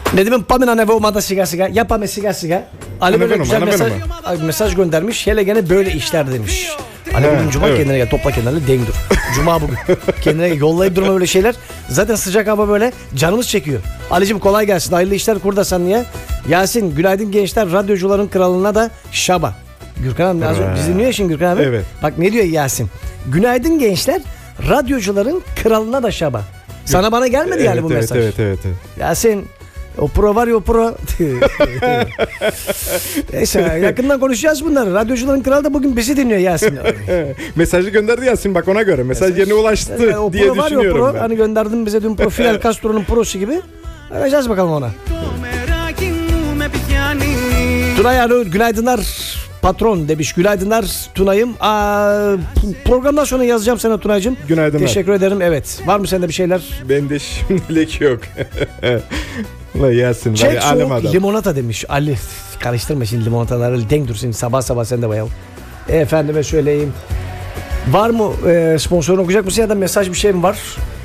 Ne demek pamina ne olmadı siga. Yapame siga. Ali böyle güzel mesaj göndermiş. Hele gene böyle işler demiş. Ali bugün cuma kendine gel. Topla kendine denk dur. Cuma bugün. Kendine gel. Yollayıp durma böyle şeyler. Zaten sıcak hava böyle canımız çekiyor. Ali'cim kolay gelsin. Hayırlı işler kurdasan niye? Yasin günaydın gençler. Radyocuların kralına da şaba. Gürkan abi bizi dinliyor şimdi Gürkan abi. Evet. Bak ne diyor Yasin? Günaydın gençler. Radyocuların kralına da şaba. Sana bana gelmedi yani bu mesaj. Evet. Yasin o pro var ya o pro. Neyse yakından konuşacağız bunları. Radyocuların kralı da bugün bizi dinliyor Yasin. Mesajı gönderdi Yasin bak ona göre. Mesaj yerine ulaştı o diye pro var düşünüyorum ya o pro. ben. Hani gönderdin bize dün pro. Fidel Castro'nun prosu gibi. Bakacağız bakalım ona. Tunay Alo günaydınlar. Patron demiş. Günaydınlar Tunay'ım. Programdan sonra yazacağım sana Tunay'cığım. Günaydınlar. Teşekkür ederim. Evet. Var mı sende bir şeyler? Bende şimdilik yok. Ulan Yasin. Çek soğuk adam. limonata demiş. Ali karıştırma şimdi limonataları. Denk dursun sabah sen de bayağı. Efendime söyleyeyim. Var mı sponsorunu okuyacak mısın ya da mesaj bir şey mi var?